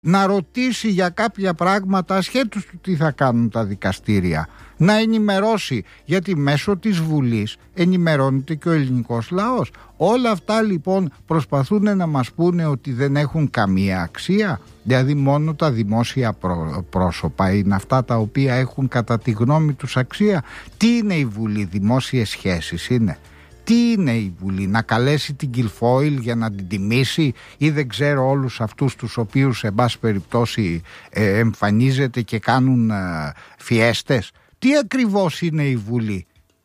να ρωτήσει για κάποια πράγματα ασχέτως του τι θα κάνουν τα δικαστήρια, να ενημερώσει, γιατί μέσω της Βουλής ενημερώνεται και ο ελληνικός λαός. Όλα αυτά λοιπόν προσπαθούν να μας πούνε ότι δεν έχουν καμία αξία, δηλαδή μόνο τα δημόσια πρόσωπα είναι αυτά τα οποία έχουν κατά τη γνώμη τους αξία. Τι είναι η Βουλή, δημόσιες σχέσεις είναι? Τι είναι η Βουλή, να καλέσει την Κιλφόιλ για να την τιμήσει ή δεν ξέρω όλους αυτούς τους οποίους σε πάση περιπτώσει εμφανίζεται και κάνουν φιέστες? Τι ακριβώς είναι η Βουλή?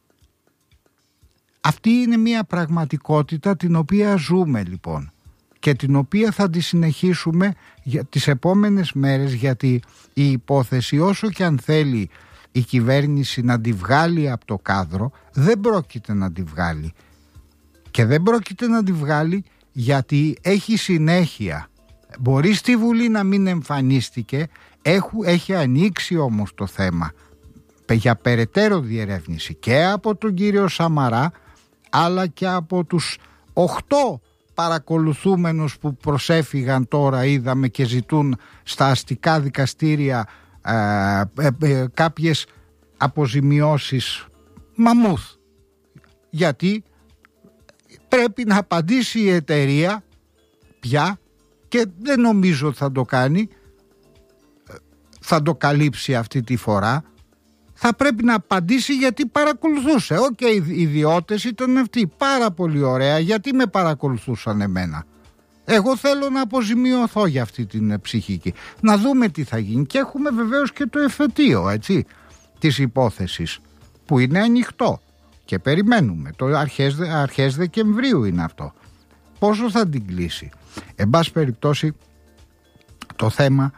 Αυτή είναι μια πραγματικότητα την οποία ζούμε λοιπόν και την οποία θα τη συνεχίσουμε για τις επόμενες μέρες, γιατί η υπόθεση, όσο και αν θέλει η κυβέρνηση να τη βγάλει από το κάδρο, δεν πρόκειται να τη βγάλει. Και δεν πρόκειται να τη βγάλει γιατί έχει συνέχεια. Μπορεί στη Βουλή να μην εμφανίστηκε, έχει ανοίξει όμως το θέμα για περαιτέρω διερεύνηση και από τον κύριο Σαμαρά, αλλά και από τους 8 παρακολουθούμενους που προσέφυγαν τώρα, είδαμε, και ζητούν στα αστικά δικαστήρια κάποιες αποζημιώσεις μαμούθ, γιατί πρέπει να απαντήσει η εταιρεία πια, και δεν νομίζω θα το κάνει, θα το καλύψει αυτή τη φορά. Θα πρέπει να απαντήσει γιατί παρακολουθούσε. Οι ιδιώτες ήταν αυτοί, πάρα πολύ ωραία, γιατί με παρακολουθούσαν εμένα. Εγώ θέλω να αποζημιωθώ για αυτή την ψυχική. Να δούμε τι θα γίνει. Και έχουμε βεβαίως και το εφετείο, έτσι, της υπόθεσης, που είναι ανοιχτό και περιμένουμε. Το αρχές Δεκεμβρίου είναι αυτό. Πόσο θα την κλείσει? Εν πάση περιπτώσει, το θέμα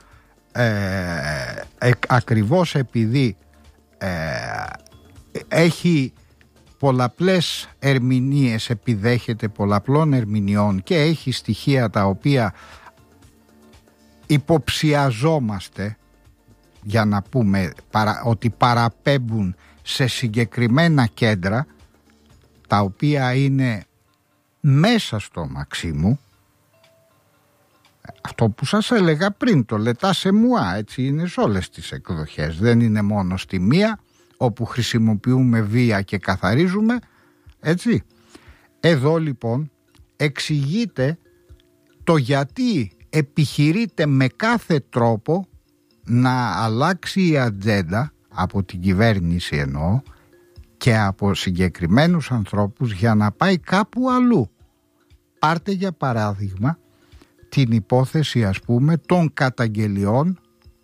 ακριβώς επειδή έχει πολλαπλές ερμηνείες, επιδέχεται πολλαπλών ερμηνεών και έχει στοιχεία τα οποία υποψιαζόμαστε, για να πούμε ότι παραπέμπουν σε συγκεκριμένα κέντρα τα οποία είναι μέσα στο Μαξίμου. Αυτό που σας έλεγα πριν, το λετά σε μουά, έτσι είναι σε όλες τις εκδοχές, δεν είναι μόνο στη μία όπου χρησιμοποιούμε βία και καθαρίζουμε, έτσι. Εδώ λοιπόν εξηγείται το γιατί επιχειρείται με κάθε τρόπο να αλλάξει η ατζέντα από την κυβέρνηση, εννοώ, και από συγκεκριμένους ανθρώπους για να πάει κάπου αλλού. Πάρτε για παράδειγμα την υπόθεση, ας πούμε, των καταγγελιών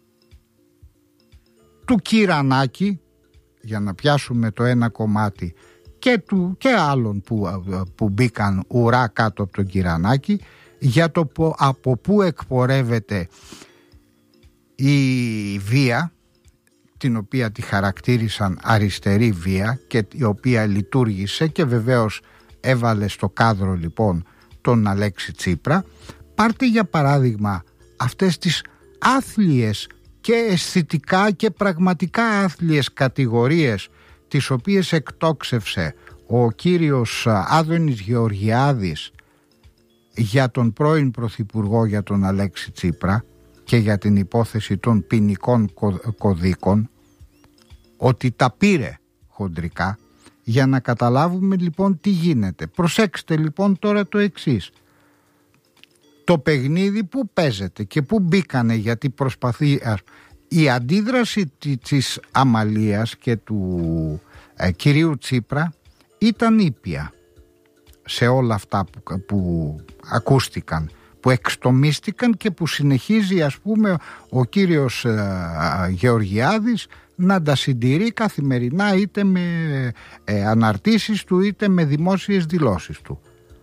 του Κυρανάκη, για να πιάσουμε το ένα κομμάτι, και άλλων που μπήκαν ουρά κάτω από τον Κυρανάκη, για το από πού εκπορεύεται η βία, την οποία τη χαρακτήρισαν αριστερή βία και η οποία λειτουργήσε και βεβαίως έβαλε στο κάδρο λοιπόν τον Αλέξη Τσίπρα. Πάρτε για παράδειγμα αυτές τις άθλιες και αισθητικά και πραγματικά άθλιες κατηγορίες τις οποίες εκτόξευσε ο κύριος Άδωνης Γεωργιάδης για τον πρώην Πρωθυπουργό, για τον Αλέξη Τσίπρα, και για την υπόθεση των ποινικών κωδίκων, ότι τα πήρε χοντρικά, για να καταλάβουμε λοιπόν τι γίνεται. Προσέξτε λοιπόν τώρα το εξής. Το παιχνίδι που παίζεται και που μπήκανε, γιατί προσπαθεί η αντίδραση της Αμαλίας και του κυρίου Τσίπρα ήταν ήπια σε όλα αυτά που ακούστηκαν, που εξτομίστηκαν και που συνεχίζει, ας πούμε, ο κύριος Γεωργιάδης να τα συντηρεί καθημερινά, είτε με αναρτήσεις του είτε με δημόσιες δηλώσεις του.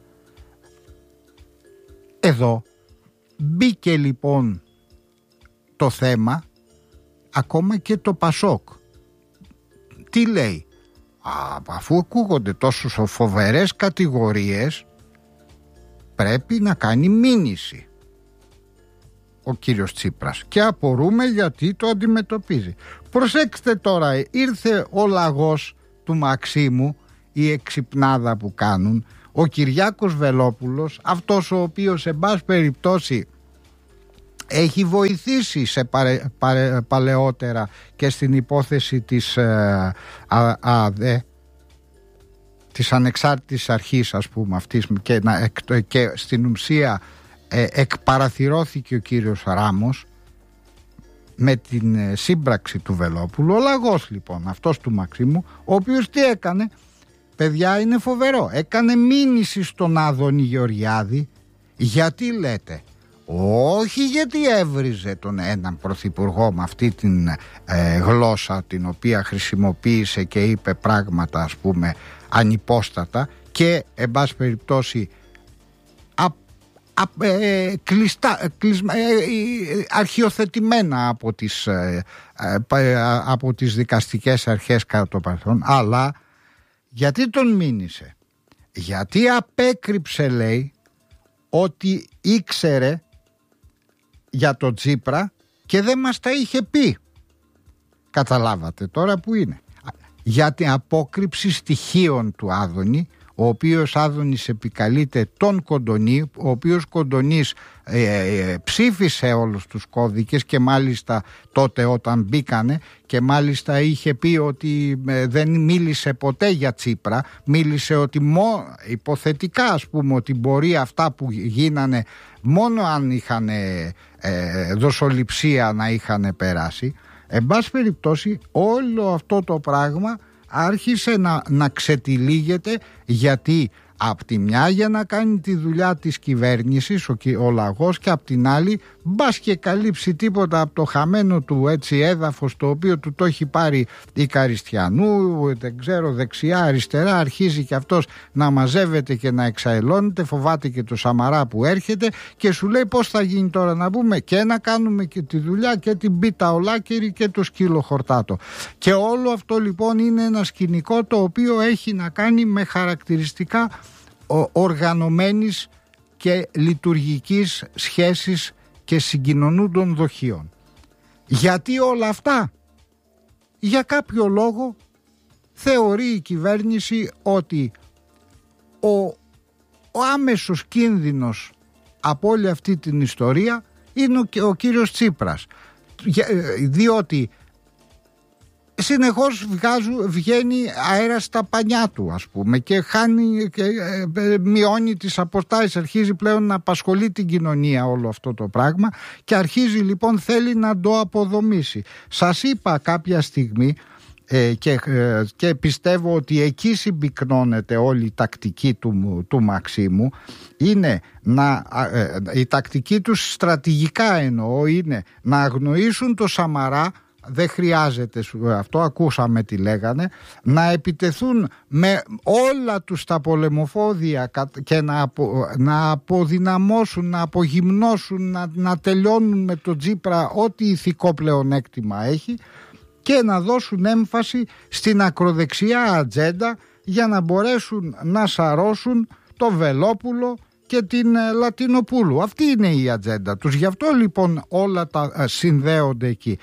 Εδώ μπήκε λοιπόν το θέμα, ακόμα και το Πασόκ. Τι λέει? Αφού ακούγονται τόσο φοβερές κατηγορίες, πρέπει να κάνει μήνυση ο κύριος Τσίπρας και απορούμε γιατί το αντιμετωπίζει. Προσέξτε τώρα, ήρθε ο λαγός του Μαξίμου, η εξυπνάδα που κάνουν, ο Κυριάκος Βελόπουλος, αυτός ο οποίος σε πάση περιπτώσει έχει βοηθήσει σε παλαιότερα και στην υπόθεση της ΑΔΕ, της ανεξάρτητης αρχής, ας πούμε, αυτής, και στην ουσία εκπαραθυρώθηκε ο κύριος Ράμος με την σύμπραξη του Βελόπουλου. Ο Λαγός λοιπόν, αυτός του Μαξίμου, ο οποίος τι έκανε, παιδιά, είναι φοβερό, έκανε μήνυση στον Άδωνη Γεωργιάδη. Γιατί λέτε? Όχι γιατί έβριζε τον έναν πρωθυπουργό με αυτή την γλώσσα την οποία χρησιμοποίησε και είπε πράγματα, ας πούμε, ανυπόστατα και εν πάση περιπτώσει αρχιοθετημένα από τις δικαστικές αρχές κατά το παρελθόν. Αλλά γιατί τον μήνυσε? Γιατί απέκρυψε, λέει, ότι ήξερε για τον Τσίπρα και δεν μας τα είχε πει. Καταλάβατε τώρα που είναι? Για την απόκρυψη στοιχείων του Άδωνη, ο οποίος Άδωνης επικαλείται τον Κοντονή, ο οποίος Κοντονής ψήφισε όλους τους κώδικες και μάλιστα τότε όταν μπήκανε, και μάλιστα είχε πει ότι δεν μίλησε ποτέ για Τσίπρα, μίλησε ότι υποθετικά, ας πούμε, ότι μπορεί αυτά που γίνανε μόνο αν είχαν δοσοληψία να είχαν περάσει. Εν πάση περιπτώσει όλο αυτό το πράγμα άρχισε να ξετυλίγεται, γιατί απ' τη μια για να κάνει τη δουλειά της κυβέρνησης ο Λαγός, και απ' την άλλη μπας και καλύψει τίποτα από το χαμένο του έτσι έδαφος το οποίο του το έχει πάρει η Καριστιανού, δεν ξέρω, δεξιά αριστερά, αρχίζει και αυτός να μαζεύεται και να εξαελώνεται, φοβάται και το Σαμαρά που έρχεται και σου λέει πώς θα γίνει τώρα να μπούμε και να κάνουμε και τη δουλειά και την πίτα ολάκερη και το σκύλο χορτάτο. Και όλο αυτό λοιπόν είναι ένα σκηνικό το οποίο έχει να κάνει με χαρακτηριστικά οργανωμένης και λειτουργικής σχέσης και συγκοινωνούντων δοχείων. Γιατί όλα αυτά? Για κάποιο λόγο θεωρεί η κυβέρνηση ότι ο άμεσος κίνδυνος από όλη αυτή την ιστορία είναι ο κύριος Τσίπρας, διότι συνεχώς βγαίνει αέρα στα πανιά του, ας πούμε, και χάνει και μειώνει τις αποστάσεις, αρχίζει πλέον να απασχολεί την κοινωνία όλο αυτό το πράγμα και αρχίζει λοιπόν, θέλει να το αποδομήσει. Σας είπα κάποια στιγμή και πιστεύω ότι εκεί συμπυκνώνεται όλη η τακτική του Μαξίμου, είναι η τακτική του στρατηγικά εννοώ, είναι να αγνοήσουν το Σαμαρά. Δεν χρειάζεται αυτό, ακούσαμε τι λέγανε, να επιτεθούν με όλα τους τα πολεμοφόδια και να αποδυναμώσουν, να απογυμνώσουν, να τελειώνουν με τον Τσίπρα ό,τι ηθικό πλεονέκτημα έχει και να δώσουν έμφαση στην ακροδεξιά ατζέντα για να μπορέσουν να σαρώσουν το Βελόπουλο και την Λατινοπούλου. Αυτή είναι η ατζέντα τους, γι' αυτό λοιπόν όλα τα συνδέονται εκεί.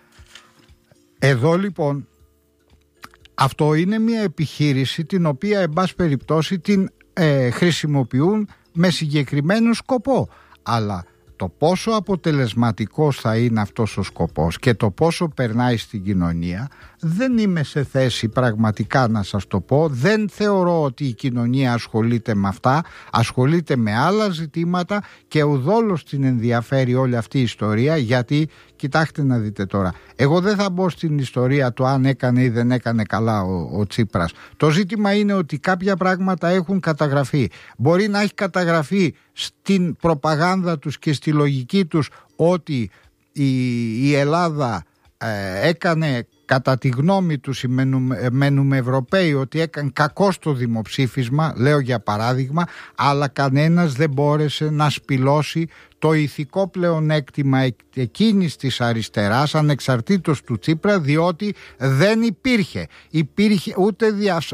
Εδώ λοιπόν αυτό είναι μια επιχείρηση την οποία εν πάση περιπτώσει την χρησιμοποιούν με συγκεκριμένο σκοπό, αλλά το πόσο αποτελεσματικός θα είναι αυτός ο σκοπός και το πόσο περνάει στην κοινωνία δεν είμαι σε θέση πραγματικά να σας το πω. Δεν θεωρώ ότι η κοινωνία ασχολείται με αυτά, ασχολείται με άλλα ζητήματα και ουδόλως την ενδιαφέρει όλη αυτή η ιστορία, γιατί κοιτάξτε να δείτε τώρα, εγώ δεν θα μπω στην ιστορία το αν έκανε ή δεν έκανε καλά ο Τσίπρας. Το ζήτημα είναι ότι κάποια πράγματα έχουν καταγραφεί. Μπορεί να έχει καταγραφεί στην προπαγάνδα τους και στη λογική τους ότι η Ελλάδα έκανε, κατά τη γνώμη τους οι μένουμε Ευρωπαίοι, ότι έκανε κακό στο δημοψήφισμα, λέω για παράδειγμα, αλλά κανένας δεν μπόρεσε να σπηλώσει το ηθικό πλεονέκτημα εκείνης της αριστεράς ανεξαρτήτως του Τσίπρα, διότι δεν υπήρχε ούτε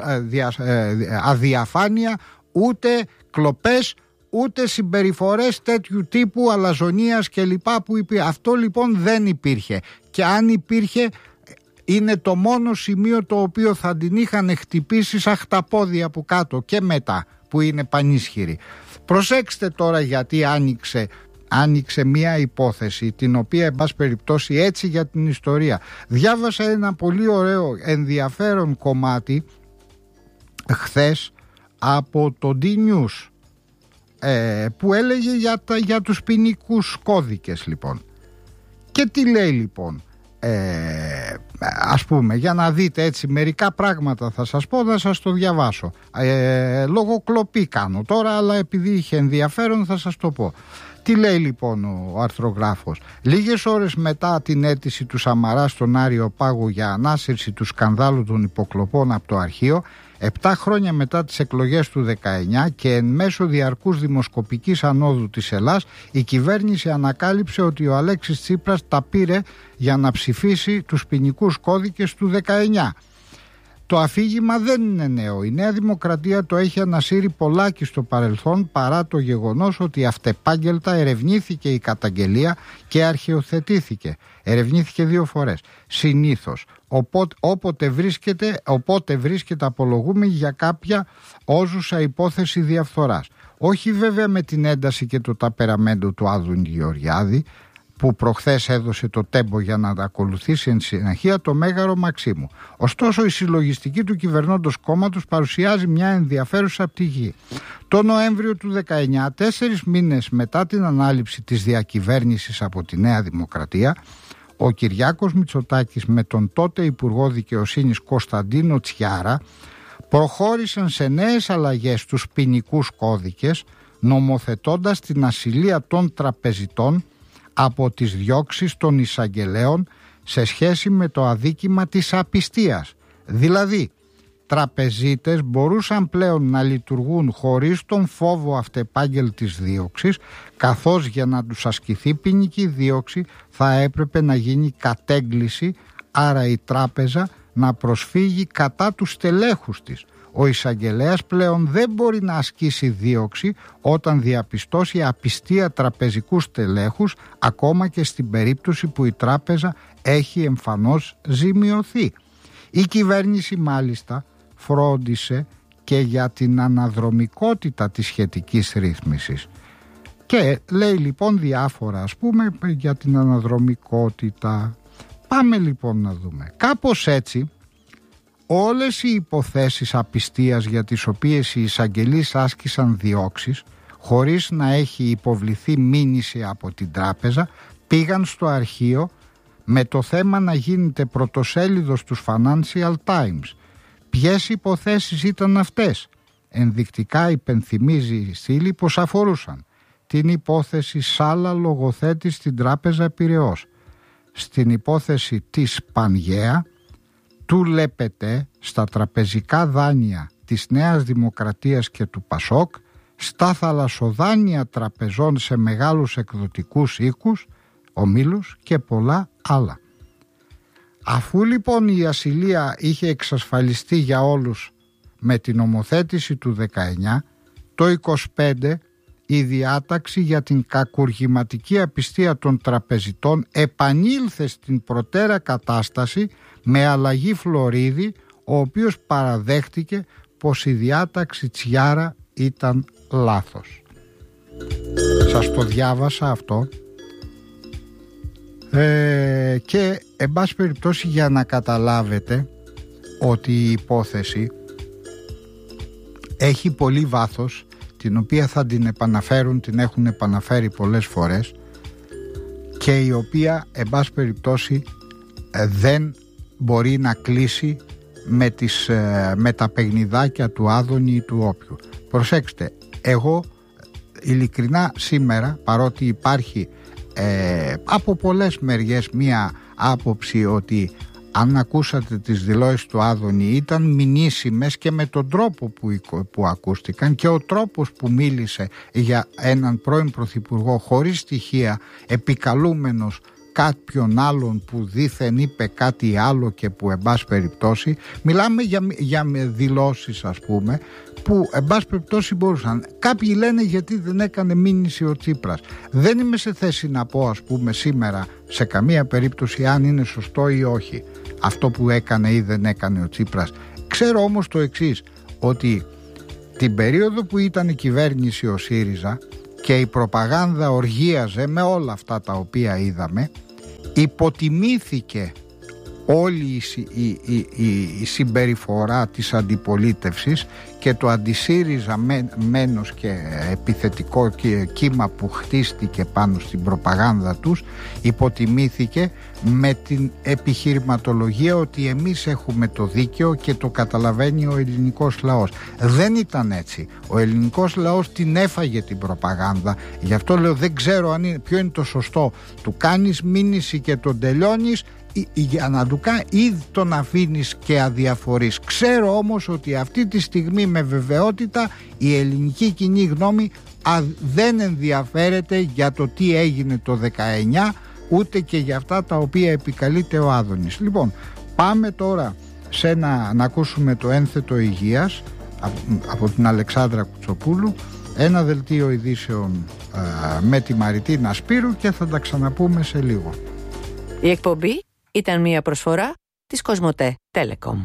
αδιαφάνεια, ούτε κλοπές, ούτε συμπεριφορές τέτοιου τύπου αλαζονίας και λοιπά που υπήρχε. Αυτό λοιπόν δεν υπήρχε, και αν υπήρχε είναι το μόνο σημείο το οποίο θα την είχαν χτυπήσει σαν χταπόδια από κάτω και μετά, που είναι πανίσχυρη. Προσέξτε τώρα γιατί άνοιξε άνοιξε μία υπόθεση, την οποία εν πάση περιπτώσει, έτσι για την ιστορία, διάβασα ένα πολύ ωραίο ενδιαφέρον κομμάτι χθες από το D-News, που έλεγε για τους ποινικούς κώδικες λοιπόν. Και τι λέει λοιπόν, ας πούμε, για να δείτε έτσι μερικά πράγματα θα σας πω, θα σας το διαβάσω, λόγω κλοπή κάνω τώρα, αλλά επειδή είχε ενδιαφέρον θα σας το πω. Τι λέει λοιπόν ο αρθρογράφος? Λίγες ώρες μετά την αίτηση του Σαμαρά στον Άριο Πάγο για ανάσυρση του σκανδάλου των υποκλοπών από το αρχείο, 7 χρόνια μετά τις εκλογές του 19 και εν μέσω διαρκούς δημοσκοπικής ανόδου της Ελλάς, η κυβέρνηση ανακάλυψε ότι ο Αλέξης Τσίπρας τα πήρε για να ψηφίσει τους ποινικούς κώδικες του 19. Το αφήγημα δεν είναι νέο. Η Νέα Δημοκρατία το έχει ανασύρει πολλάκι στο παρελθόν, παρά το γεγονός ότι αυτεπάγγελτα ερευνήθηκε η καταγγελία και αρχαιοθετήθηκε. Ερευνήθηκε 2 φορές. Συνήθως. Όποτε βρίσκεται απολογούμενη για κάποια όζουσα υπόθεση διαφθοράς. Όχι βέβαια με την ένταση και το ταπεραμέντο του Άδωνη Γεωργιάδη, που προχθές έδωσε το τέμπο για να τα ακολουθήσει εν συνεχεία το Μέγαρο Μαξίμου. Ωστόσο, η συλλογιστική του κυβερνώντος κόμματος παρουσιάζει μια ενδιαφέρουσα πτυχή. Το Νοέμβριο του 19, 4 μήνες μετά την ανάληψη της διακυβέρνησης από τη Νέα Δημοκρατία, ο Κυριάκος Μητσοτάκης με τον τότε Υπουργό Δικαιοσύνης Κωνσταντίνο Τσιάρα προχώρησαν σε νέες αλλαγές στους ποινικούς κώδικες, νομοθετώντας την ασυλία των τραπεζιτών από τις διώξεις των εισαγγελέων σε σχέση με το αδίκημα της απιστίας. Δηλαδή, τραπεζίτες μπορούσαν πλέον να λειτουργούν χωρίς τον φόβο αυτεπάγγελτης δίωξης, καθώς για να τους ασκηθεί ποινική δίωξη θα έπρεπε να γίνει κατέγκληση, άρα η τράπεζα να προσφύγει κατά τους στελέχους της. Ο εισαγγελέας πλέον δεν μπορεί να ασκήσει δίωξη όταν διαπιστώσει απιστία τραπεζικού στελέχους, ακόμα και στην περίπτωση που η τράπεζα έχει εμφανώς ζημιωθεί. Η κυβέρνηση μάλιστα φρόντισε και για την αναδρομικότητα της σχετικής ρύθμισης. Και λέει λοιπόν διάφορα, ας πούμε, για την αναδρομικότητα. Πάμε λοιπόν να δούμε. Κάπως έτσι, όλες οι υποθέσεις απιστίας για τις οποίες οι εισαγγελείς άσκησαν διώξεις χωρίς να έχει υποβληθεί μήνυση από την τράπεζα πήγαν στο αρχείο, με το θέμα να γίνεται πρωτοσέλιδο στους Financial Times. Ποιες υποθέσεις ήταν αυτές? Ενδεικτικά υπενθυμίζει η στήλη πως αφορούσαν την υπόθεση Σάλα λογοθέτη στην Τράπεζα Πειραιώς, στην υπόθεση της Πανγαία, του Λεπετέ στα τραπεζικά δάνεια της Νέας Δημοκρατίας και του Πασόκ, στα θαλασσοδάνεια τραπεζών σε μεγάλους εκδοτικούς οίκους, ομίλους και πολλά άλλα. Αφού λοιπόν η ασυλία είχε εξασφαλιστεί για όλους με την νομοθέτηση του 19, το 25 η διάταξη για την κακουργηματική απιστία των τραπεζιτών επανήλθε στην προτέρα κατάσταση με αλλαγή Φλωρίδη, ο οποίος παραδέχτηκε πως η διάταξη Τσιάρα ήταν λάθος. Σας το διάβασα αυτό και εν πάση περιπτώσει για να καταλάβετε ότι η υπόθεση έχει πολύ βάθος, την οποία θα την επαναφέρουν, την έχουν επαναφέρει πολλές φορές και η οποία εν πάση περιπτώσει δεν μπορεί να κλείσει με τα παιχνιδάκια του Άδωνη ή του όποιου. Προσέξτε, εγώ ειλικρινά σήμερα, παρότι υπάρχει από πολλές μεριές μία άποψη ότι αν ακούσατε τις δηλώσεις του Άδωνη ήταν μηνύσιμες και με τον τρόπο που ακούστηκαν και ο τρόπος που μίλησε για έναν πρώην πρωθυπουργό χωρίς στοιχεία, επικαλούμενος κάποιον άλλον που δήθεν είπε κάτι άλλο και που εν πάση περιπτώσει μιλάμε για δηλώσεις, ας πούμε, που εν πάση περιπτώσει μπορούσαν. Κάποιοι λένε γιατί δεν έκανε μήνυση ο Τσίπρας. Δεν είμαι σε θέση να πω, ας πούμε, σήμερα σε καμία περίπτωση αν είναι σωστό ή όχι αυτό που έκανε ή δεν έκανε ο Τσίπρας. Ξέρω όμως το εξής, ότι την περίοδο που ήταν η κυβέρνηση ο ΣΥΡΙΖΑ, και η προπαγάνδα οργίαζε με όλα αυτά τα οποία είδαμε, υποτιμήθηκε όλη η συμπεριφορά της αντιπολίτευσης και το αντισύριζα μένος και επιθετικό κύμα που χτίστηκε πάνω στην προπαγάνδα τους υποτιμήθηκε με την επιχειρηματολογία ότι εμείς έχουμε το δίκαιο και το καταλαβαίνει ο ελληνικός λαός. Δεν ήταν έτσι. Ο ελληνικός λαός την έφαγε την προπαγάνδα. Γι' αυτό λέω δεν ξέρω ποιο είναι το σωστό. Του κάνεις μήνυση και τον τελειώνεις για να του κάνει ή τον αφήνεις και αδιαφορείς. Ξέρω όμως ότι αυτή τη στιγμή με βεβαιότητα η ελληνική κοινή γνώμη δεν ενδιαφέρεται για το τι έγινε το 19, ούτε και για αυτά τα οποία επικαλείται ο Άδωνης. Λοιπόν, πάμε τώρα να ακούσουμε το ένθετο υγείας από την Αλεξάνδρα Κουτσοπούλου, ένα δελτίο ειδήσεων με τη Μαριτίνα Σπύρου και θα τα ξαναπούμε σε λίγο. Η εκπομπή ήταν μια προσφορά της Κοσμοτέ Telecom.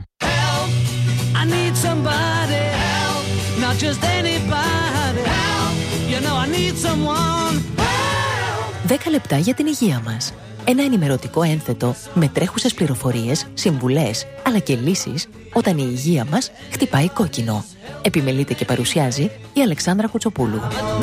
10 λεπτά για την υγεία μας. Ένα ενημερωτικό ένθετο με τρέχουσες πληροφορίες, συμβουλές, αλλά και λύσεις όταν η υγεία μας χτυπάει κόκκινο. Επιμελείται και παρουσιάζει η Αλεξάνδρα Κουτσοπούλου.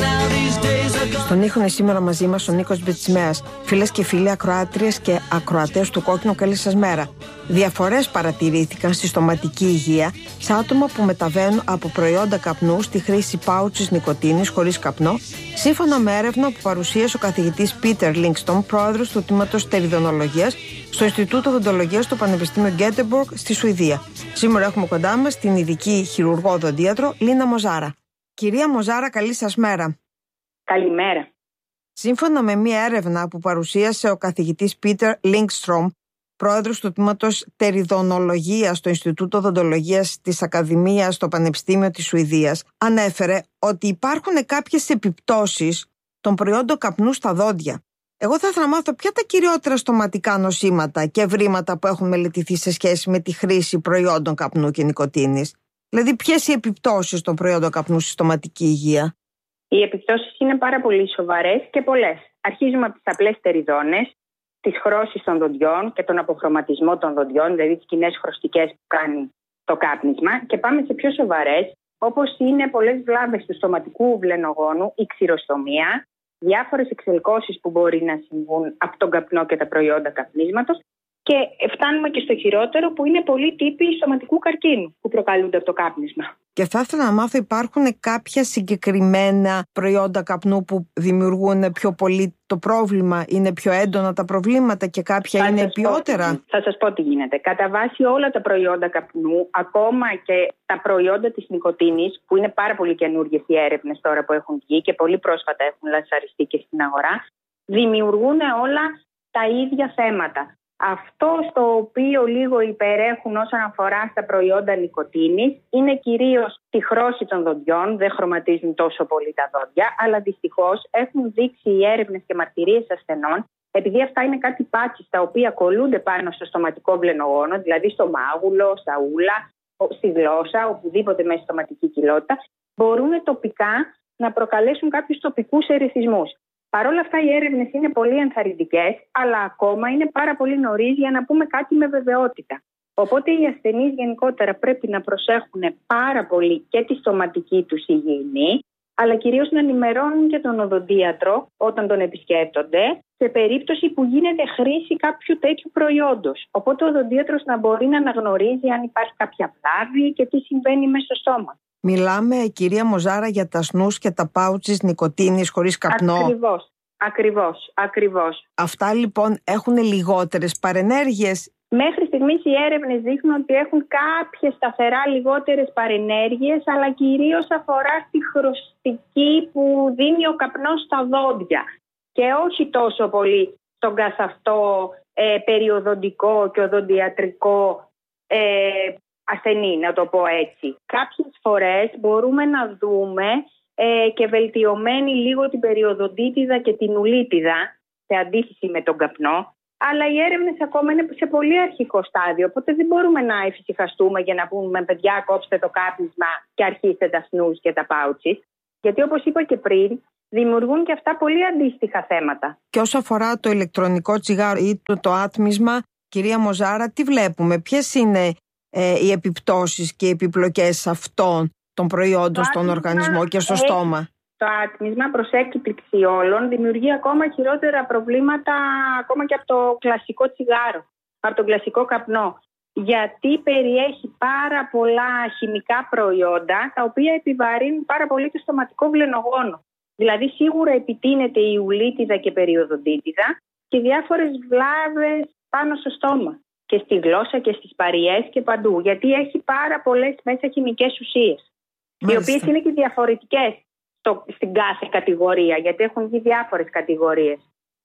Στον ήχο είναι σήμερα μαζί μας ο Νίκος Μπετσιμέας. Φίλες και φίλοι ακροάτριες και ακροατές του Κόκκινου, καλή σας μέρα. Διαφορές παρατηρήθηκαν στη στοματική υγεία σε άτομα που μεταβαίνουν από προϊόντα καπνού στη χρήση πάουτσης νικοτίνης χωρίς καπνό, σύμφωνα με έρευνα που παρουσίασε ο καθηγητής Πίτερ Λίνγκστον, πρόεδρος του τμήματος Τεριδονολογίας στο Ινστιτούτο Οδοντολογίας του Πανεπιστήμιου Γκέτεμποργκ στη Σουηδία. Σήμερα έχουμε κοντά μας την ειδική χειρουργό οδοντίατρο Λίνα Μοζάρα. Κυρία Μοζάρα, καλή σας μέρα. Καλημέρα. Σύμφωνα με μία έρευνα που παρουσίασε ο καθηγητής Πίτερ Λίνγκστρομ, πρόεδρος του τμήματος Τεριδονολογίας στο Ινστιτούτο Οδοντολογίας της Ακαδημίας στο Πανεπιστήμιο της Σουηδίας, ανέφερε ότι υπάρχουν κάποιες επιπτώσεις των προϊόντων καπνού στα δόντια. Εγώ θα ήθελα να μάθω ποια τα κυριότερα στοματικά νοσήματα και ευρήματα που έχουν μελετηθεί σε σχέση με τη χρήση προϊόντων καπνού και νικοτίνης. Δηλαδή, ποιες οι επιπτώσεις των προϊόντων καπνού στη στοματική υγεία? Οι επιπτώσεις είναι πάρα πολύ σοβαρές και πολλές. Αρχίζουμε από τις απλές τεριδόνες, τις χρώσεις των δοντιών και τον αποχρωματισμό των δοντιών, δηλαδή τις κοινές χρωστικές που κάνει το κάπνισμα, και πάμε σε πιο σοβαρές, όπως είναι πολλές βλάβες του στοματικού βλενογόνου, η ξηροστομία, διάφορες εξελκώσεις που μπορεί να συμβούν από τον καπνό και τα προϊόντα καπνίσματος, και φτάνουμε και στο χειρότερο που είναι πολλοί τύποι στοματικού καρκίνου που προκαλούνται από το κάπνισμα. Και θα ήθελα να μάθω, υπάρχουν κάποια συγκεκριμένα προϊόντα καπνού που δημιουργούν πιο πολύ το πρόβλημα, είναι πιο έντονα τα προβλήματα και κάποια είναι ποιότερα? Θα σας πω τι γίνεται. Κατά βάση όλα τα προϊόντα καπνού, ακόμα και τα προϊόντα της νικοτίνης, που είναι πάρα πολύ καινούργιες οι έρευνες τώρα που έχουν βγει και πολύ πρόσφατα έχουν λανσαριστεί και στην αγορά, δημιουργούν όλα τα ίδια θέματα. Αυτό στο οποίο λίγο υπερέχουν όσον αφορά στα προϊόντα νικοτίνης είναι κυρίως τη χρώση των δοντιών, δεν χρωματίζουν τόσο πολύ τα δόντια, αλλά δυστυχώς έχουν δείξει οι έρευνες και μαρτυρίες ασθενών, επειδή αυτά είναι κάτι πάτσις τα οποία κολλούνται πάνω στο στοματικό βλενογόνο, δηλαδή στο μάγουλο, στα ούλα, στη γλώσσα, οπουδήποτε μέσα στη στοματική κοιλότητα, μπορούν τοπικά να προκαλέσουν κάποιους τοπικούς ερεθισμούς. Παρ' όλα αυτά, οι έρευνες είναι πολύ ενθαρρυντικές, αλλά ακόμα είναι πάρα πολύ νωρίς για να πούμε κάτι με βεβαιότητα. Οπότε οι ασθενείς γενικότερα πρέπει να προσέχουν πάρα πολύ και τη στοματική τους υγιεινή, αλλά κυρίως να ενημερώνουν και τον οδοντίατρο όταν τον επισκέπτονται, σε περίπτωση που γίνεται χρήση κάποιου τέτοιου προϊόντος. Οπότε ο οδοντίατρος να μπορεί να αναγνωρίζει αν υπάρχει κάποια βλάβη και τι συμβαίνει μέσα στο στόμα. Μιλάμε, κυρία Μοζάρα, για τα σνους και τα πάουτσες νικοτίνης χωρίς καπνό. Ακριβώς. Αυτά λοιπόν έχουν λιγότερες παρενέργειες? Μέχρι στιγμής οι έρευνες δείχνουν ότι έχουν κάποιες σταθερά λιγότερες παρενέργειες, αλλά κυρίως αφορά στη χρωστική που δίνει ο καπνός στα δόντια και όχι τόσο πολύ στον καθαυτό περιοδοντικό και οδοντιατρικό ασθενή, να το πω έτσι. Κάποιες φορές μπορούμε να δούμε και βελτιωμένη λίγο την περιοδοντίτιδα και την ουλίτιδα σε αντίθεση με τον καπνό, αλλά οι έρευνες ακόμα είναι σε πολύ αρχικό στάδιο, οπότε δεν μπορούμε να εφησυχαστούμε για να πούμε παιδιά κόψτε το κάπνισμα και αρχίστε τα σνούς και τα πάουτσις, γιατί όπως είπα και πριν δημιουργούν και αυτά πολύ αντίστοιχα θέματα. Και όσο αφορά το ηλεκτρονικό τσιγάρο ή το άτμισμα, κυρία Μοζάρα, τι βλέπουμε, ποιες είναι οι επιπτώσεις και οι επιπλοκές αυτών των προϊόντων στον οργανισμό και στο στόμα? Το άτμισμα, προς έκπληξη όλων, δημιουργεί ακόμα χειρότερα προβλήματα ακόμα και από το κλασικό τσιγάρο, από τον κλασικό καπνό. Γιατί περιέχει πάρα πολλά χημικά προϊόντα, τα οποία επιβαρύνουν πάρα πολύ το στοματικό βλενογόνο. Δηλαδή, σίγουρα επιτείνεται η ουλίτιδα και περιοδοντίτιδα και διάφορες βλάβες πάνω στο στόμα και στη γλώσσα και στις παριές και παντού. Γιατί έχει πάρα πολλές μέσα χημικές ουσίες, οι οποίες είναι και διαφορετικές στην κάθε κατηγορία, γιατί έχουν βγει διάφορες κατηγορίες.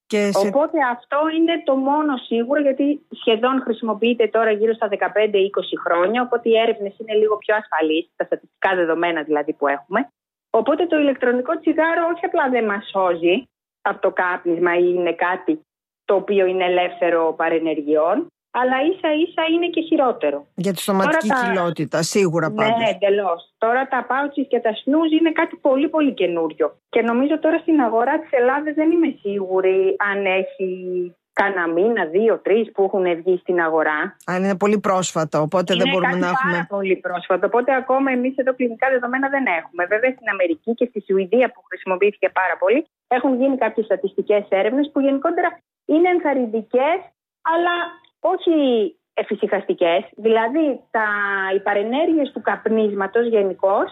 Οπότε αυτό είναι το μόνο σίγουρο, γιατί σχεδόν χρησιμοποιείται τώρα γύρω στα 15-20 χρόνια, οπότε οι έρευνες είναι λίγο πιο ασφαλείς, τα στατιστικά δεδομένα δηλαδή που έχουμε. Οπότε το ηλεκτρονικό τσιγάρο όχι απλά δεν μας σώζει από το κάπνισμα ή είναι κάτι το οποίο είναι ελεύθερο παρενεργειών, αλλά ίσα ίσα είναι και χειρότερο. Για τη στοματική κοιλότητα, σίγουρα πάντως. Ναι, εντελώς. Τώρα τα πάουτσις και τα σνούζ είναι κάτι πολύ πολύ καινούριο. Και νομίζω τώρα στην αγορά της Ελλάδας δεν είμαι σίγουρη αν έχει κάνα μήνα, 2-3 που έχουν βγει στην αγορά. Αν είναι πολύ πρόσφατο, οπότε δεν μπορούμε να έχουμε. Είναι πολύ πρόσφατο, οπότε ακόμα εμείς εδώ κλινικά δεδομένα δεν έχουμε. Βέβαια στην Αμερική και στη Σουηδία που χρησιμοποιήθηκε πάρα πολύ έχουν γίνει κάποιες στατιστικές έρευνες που γενικότερα είναι ενθαρρυντικές, αλλά όχι εφησυχαστικές. Δηλαδή οι παρενέργειες του καπνίσματος γενικώς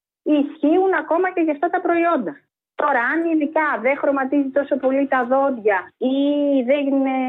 ισχύουν ακόμα και για αυτά τα προϊόντα. Τώρα, αν ειδικά δεν χρωματίζει τόσο πολύ τα δόντια ή δεν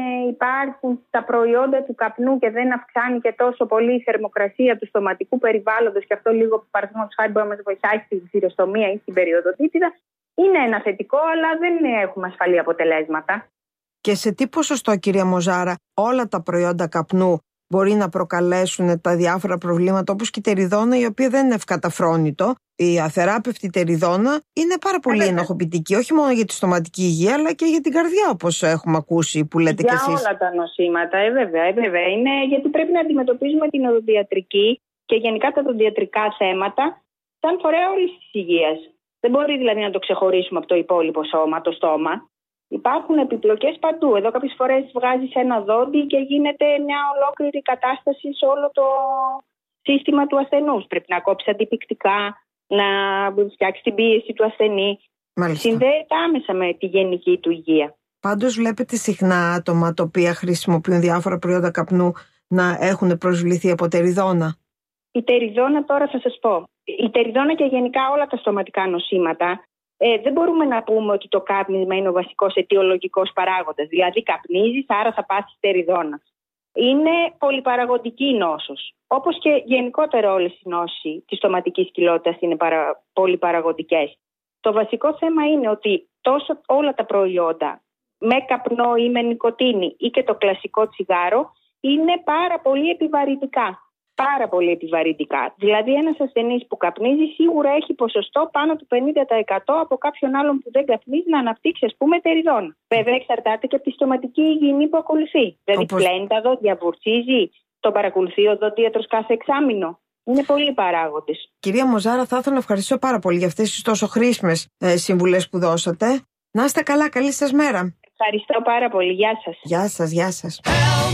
υπάρχουν τα προϊόντα του καπνού και δεν αυξάνει και τόσο πολύ η θερμοκρασία του στοματικού περιβάλλοντος, και αυτό λίγο παραδείγματος χάρη μπορεί να μας βοηθάει στη ξηροστομία ή στην περιοδοντίτιδα, είναι ένα θετικό, αλλά δεν έχουμε ασφαλή αποτελέσματα. Και σε τι ποσοστό, κυρία Μοζάρα, όλα τα προϊόντα καπνού μπορεί να προκαλέσουν τα διάφορα προβλήματα, όπως και η τεριδόνα, η οποία δεν είναι ευκαταφρόνητο? Η αθεράπευτη τεριδόνα είναι πάρα πολύ ενοχοποιητική, όχι μόνο για τη στοματική υγεία, αλλά και για την καρδιά, όπως έχουμε ακούσει που λέτε κι εσείς. Για όλα τα νοσήματα, βέβαια. Είναι γιατί πρέπει να αντιμετωπίζουμε την οδοντιατρική και γενικά τα οδοντιατρικά θέματα σαν φορέα όλης της υγείας. Δεν μπορεί δηλαδή να το ξεχωρίσουμε από το υπόλοιπο σώμα, το στόμα. Υπάρχουν επιπλοκές παντού. Εδώ κάποιες φορές βγάζεις ένα δόντι και γίνεται μια ολόκληρη κατάσταση σε όλο το σύστημα του ασθενούς. Πρέπει να κόψει αντιπικτικά, να φτιάξει την πίεση του ασθενή. Μάλιστα. Συνδέεται άμεσα με τη γενική του υγεία. Πάντως βλέπετε συχνά άτομα τα οποία χρησιμοποιούν διάφορα προϊόντα καπνού να έχουν προσβληθεί από τεριδόνα? Η τεριδόνα, τώρα θα σας πω. Η τεριδόνα και γενικά όλα τα στοματικά νοσήματα, δεν μπορούμε να πούμε ότι το κάπνισμα είναι ο βασικός αιτιολογικός παράγοντας. Δηλαδή καπνίζεις, άρα θα πάθεις τεριδόνα. Είναι πολυπαραγωγική νόσος. Όπως και γενικότερα όλες οι νόσοι της στοματικής κοιλότητας είναι πολυπαραγωγικές. Το βασικό θέμα είναι ότι τόσο όλα τα προϊόντα με καπνό ή με νοικοτήνη ή και το κλασικό τσιγάρο είναι πάρα πολύ επιβαρυντικά. Πάρα πολύ επιβαρυντικά. Δηλαδή, ένας ασθενής που καπνίζει σίγουρα έχει ποσοστό πάνω του 50% από κάποιον άλλον που δεν καπνίζει να αναπτύξει, ας πούμε, τεριδόνα. Βέβαια, εξαρτάται και από τη στοματική υγιεινή που ακολουθεί. Δηλαδή, πλένει τα δόντια, βουρτσίζει, τον παρακολουθεί ο οδοντίατρος κάθε εξάμηνο. Είναι πολλοί παράγοντες. Κυρία Μοζάρα, θα ήθελα να ευχαριστήσω πάρα πολύ για αυτές τις τόσο χρήσιμες συμβουλές που δώσατε. Να είστε καλά, καλή σας μέρα. Ευχαριστώ πάρα πολύ. Γεια σας. Γεια σας, γεια σας.